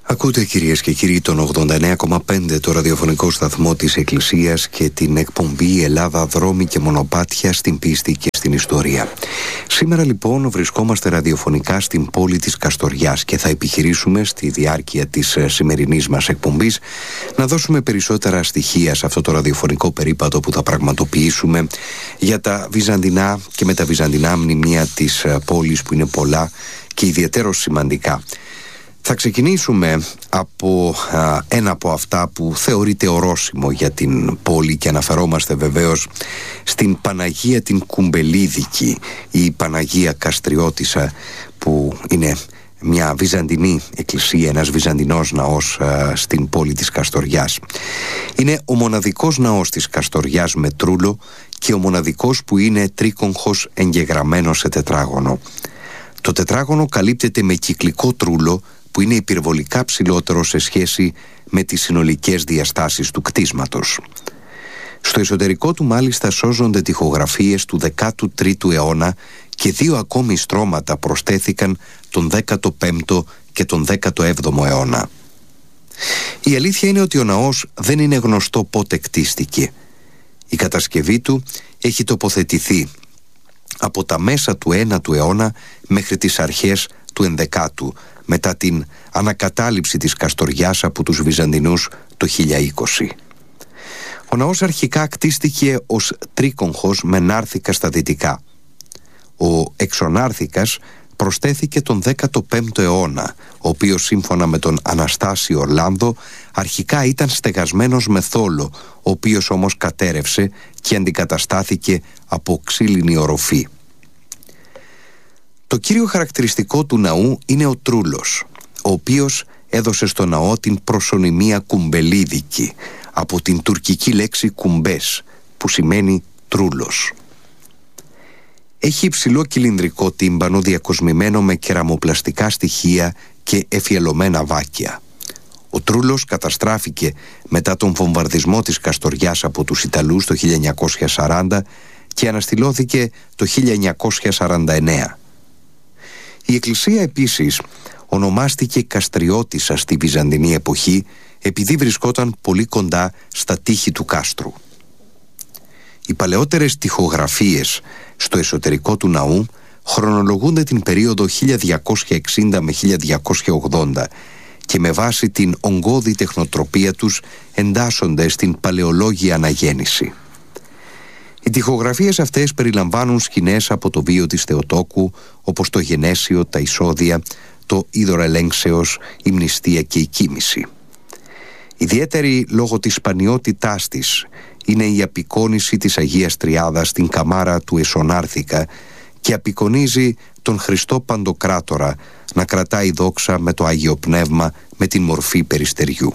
Ακούτε κυρίες και κύριοι τον 89,5 το ραδιοφωνικό σταθμό της Εκκλησίας και την εκπομπή Ελλάδα δρόμοι και μονοπάτια στην πίστη και στην ιστορία. Σήμερα λοιπόν βρισκόμαστε ραδιοφωνικά στην πόλη της Καστοριάς και θα επιχειρήσουμε στη διάρκεια της σημερινής μας εκπομπής να δώσουμε περισσότερα στοιχεία σε αυτό το ραδιοφωνικό περίπατο που θα πραγματοποιήσουμε για τα βυζαντινά και μεταβυζαντινά μνημεία της πόλης που είναι πολλά και ιδιαιτέρως σημαντικά. Θα ξεκινήσουμε από ένα από αυτά που θεωρείται ορόσημο για την πόλη και αναφερόμαστε βεβαίως στην Παναγία την Κουμπελίδικη ή Παναγία Καστριώτισσα, που είναι μια βυζαντινή εκκλησία, ένας βυζαντινός ναός στην πόλη της Καστοριάς. Είναι ο μοναδικός ναός της Καστοριάς με τρούλο και ο μοναδικός που είναι τρίκογχος εγγεγραμμένος σε τετράγωνο. Το τετράγωνο καλύπτεται με κυκλικό τρούλο που είναι υπερβολικά ψηλότερο σε σχέση με τις συνολικές διαστάσεις του κτίσματος. Στο εσωτερικό του μάλιστα σώζονται τοιχογραφίες του 13ου αιώνα και δύο ακόμη στρώματα προσθέθηκαν τον 15ο και τον 17ο αιώνα. Η αλήθεια είναι ότι ο ναός δεν είναι γνωστό πότε κτίστηκε. Η κατασκευή του έχει τοποθετηθεί από τα μέσα του 9ου αιώνα μέχρι τις αρχές του 11ου, μετά την ανακατάληψη της Καστοριάς από τους Βυζαντινούς το 1020. Ο ναός αρχικά κτίστηκε ως τρίκογχος με νάρθηκα στα δυτικά. Ο εξωνάρθηκας προσθέθηκε τον 15ο αιώνα, ο οποίος σύμφωνα με τον Αναστάσιο Ορλάνδο αρχικά ήταν στεγασμένος με θόλο, ο οποίος όμως κατέρευσε και αντικαταστάθηκε από ξύλινη οροφή. Το κύριο χαρακτηριστικό του ναού είναι ο τρούλος, ο οποίος έδωσε στο ναό την προσωνυμία Κουμπελίδικη, από την τουρκική λέξη κουμπές, που σημαίνει τρούλος. Έχει υψηλό κυλινδρικό τύμπανο διακοσμημένο με κεραμοπλαστικά στοιχεία και εφιαλωμένα βάκια. Ο τρούλος καταστράφηκε μετά τον βομβαρδισμό της Καστοριάς από τους Ιταλούς το 1940 και αναστηλώθηκε το 1949. Η εκκλησία επίσης ονομάστηκε Καστριώτισσα στη Βυζαντινή εποχή επειδή βρισκόταν πολύ κοντά στα τείχη του κάστρου. Οι παλαιότερες τοιχογραφίες στο εσωτερικό του ναού χρονολογούνται την περίοδο 1260 με 1280 και με βάση την ογκώδη τεχνοτροπία τους εντάσσονται στην παλαιολόγια αναγέννηση. Οι τοιχογραφίες αυτές περιλαμβάνουν σκηνές από το βίο της Θεοτόκου, όπως το Γενέσιο, τα Εισόδια, το Είδωρ Ελέγξεως, η Μνηστία και η Κοίμηση. Ιδιαίτερη λόγω της σπανιότητάς της είναι η απεικόνιση της Αγίας Τριάδας στην καμάρα του Εσωνάρθηκα και απεικονίζει τον Χριστό Παντοκράτορα να κρατάει δόξα με το Άγιο Πνεύμα με την μορφή περιστεριού.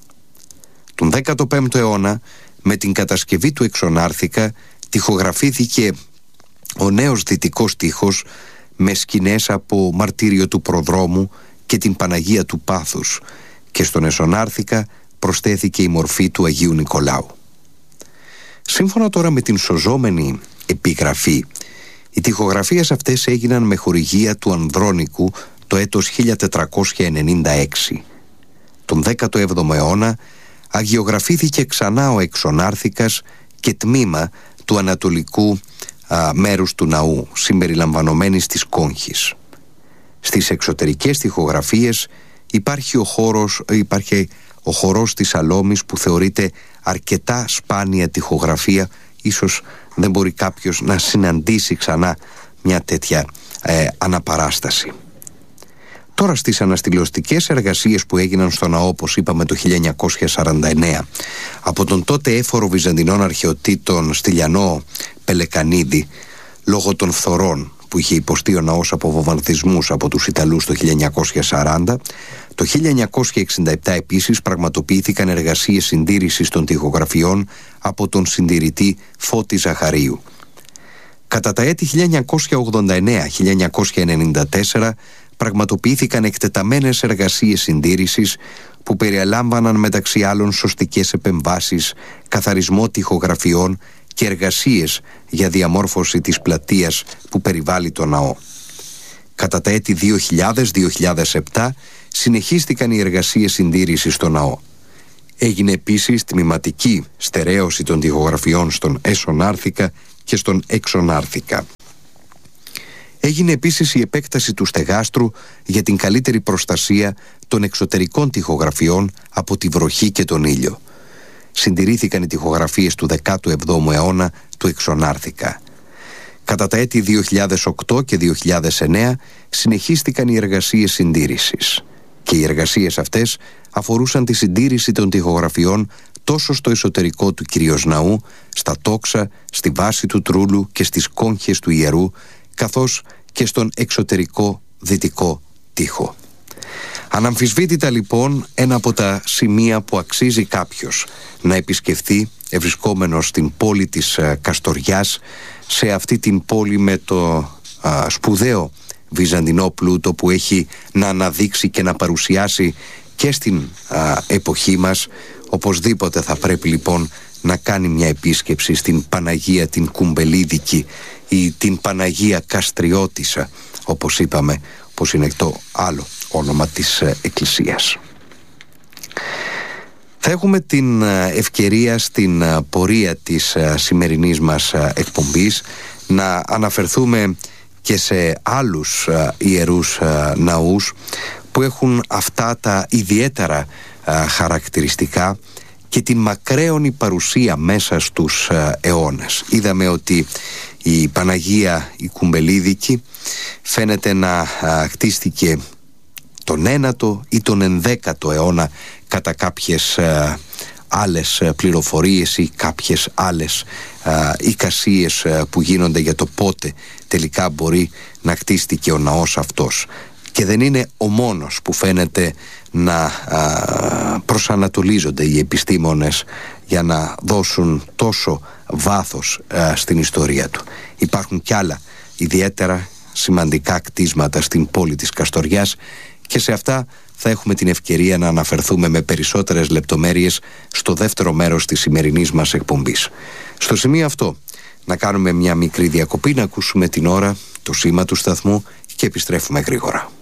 Τον 15ο αιώνα, με την κατασκευή του Εξωνάρθηκα, τοιχογραφήθηκε ο νέος δυτικός τοίχος με σκηνές από Μαρτύριο του Προδρόμου και την Παναγία του Πάθους και στον Εσωνάρθηκα προσθέθηκε η μορφή του Αγίου Νικολάου. Σύμφωνα τώρα με την σωζόμενη επιγραφή, οι τοιχογραφίες αυτές έγιναν με χορηγία του Ανδρώνικου το έτος 1496. Τον 17ο αιώνα αγιογραφήθηκε ξανά ο Εξωνάρθηκας και τμήμα του ανατολικού μέρους του ναού, συμπεριλαμβανομένης της κόγχης. Στις εξωτερικές τοιχογραφίες υπάρχει ο χορός της Σαλόμης, που θεωρείται αρκετά σπάνια τοιχογραφία. Ίσως δεν μπορεί κάποιος να συναντήσει ξανά μια τέτοια αναπαράσταση. Τώρα στις αναστηλωστικές εργασίες που έγιναν στο ναό, όπως είπαμε το 1949, από τον τότε έφορο Βυζαντινών αρχαιοτήτων Στυλιανό Πελεκανίδη, λόγω των φθορών που είχε υποστεί ο ναός από βομβαρδισμούς από τους Ιταλούς το 1940, το 1967 επίσης πραγματοποιήθηκαν εργασίες συντήρησης των τοιχογραφιών από τον συντηρητή Φώτη Ζαχαρίου. Κατά τα έτη 1989-1994 πραγματοποιήθηκαν εκτεταμένες εργασίες συντήρησης που περιελάμβαναν μεταξύ άλλων σωστικές επεμβάσεις, καθαρισμό τοιχογραφιών και εργασίες για διαμόρφωση της πλατείας που περιβάλλει το ναό. Κατά τα έτη 2000-2007 συνεχίστηκαν οι εργασίες συντήρησης στο ναό. Έγινε επίσης τμηματική στερέωση των τοιχογραφιών στον Εσονάρθηκα και στον Εξονάρθηκα. Έγινε επίσης η επέκταση του στεγάστρου για την καλύτερη προστασία των εξωτερικών τοιχογραφιών από τη βροχή και τον ήλιο. Συντηρήθηκαν οι τοιχογραφίες του 17ου αιώνα του Εξονάρθηκα. Κατά τα έτη 2008 και 2009 συνεχίστηκαν οι εργασίες συντήρησης. Και οι εργασίες αυτές αφορούσαν τη συντήρηση των τοιχογραφιών τόσο στο εσωτερικό του κυρίως ναού, στα τόξα, στη βάση του τρούλου και στις κόγχες του ιερού, καθώς και στον εξωτερικό δυτικό τοίχο. Αναμφισβήτητα λοιπόν ένα από τα σημεία που αξίζει κάποιος να επισκεφθεί ευρισκόμενος στην πόλη της Καστοριάς, σε αυτή την πόλη με το σπουδαίο βυζαντινό πλούτο που έχει να αναδείξει και να παρουσιάσει και στην εποχή μας, οπωσδήποτε θα πρέπει λοιπόν να κάνει μια επίσκεψη στην Παναγία την Κουμπελίδικη ή την Παναγία Καστριώτισσα, όπως είπαμε, πως είναι το άλλο όνομα της εκκλησίας. Θα έχουμε την ευκαιρία στην πορεία της σημερινής μας εκπομπής να αναφερθούμε και σε άλλους ιερούς ναούς που έχουν αυτά τα ιδιαίτερα χαρακτηριστικά και την μακραίωνη παρουσία μέσα στους αιώνες. Είδαμε ότι η Παναγία η Κουμπελίδικη φαίνεται να χτίστηκε τον 9ο ή τον 11ο αιώνα κατά κάποιες άλλες πληροφορίες ή κάποιες άλλες εικασίες που γίνονται για το πότε τελικά μπορεί να χτίστηκε ο ναός αυτός. Και δεν είναι ο μόνος που φαίνεται να προσανατολίζονται οι επιστήμονες για να δώσουν τόσο βάθος στην ιστορία του. Υπάρχουν κι άλλα ιδιαίτερα σημαντικά κτίσματα στην πόλη της Καστοριάς και σε αυτά θα έχουμε την ευκαιρία να αναφερθούμε με περισσότερες λεπτομέρειες στο δεύτερο μέρος της σημερινής μας εκπομπής. Στο σημείο αυτό να κάνουμε μια μικρή διακοπή, να ακούσουμε την ώρα, το σήμα του σταθμού και επιστρέφουμε γρήγορα.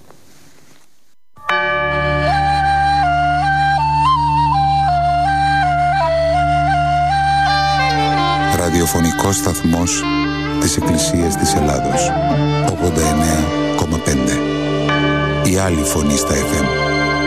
Ραδιοφωνικός σταθμός της Εκκλησίας της Ελλάδος, 89,5. Η άλλη φωνή στα FM.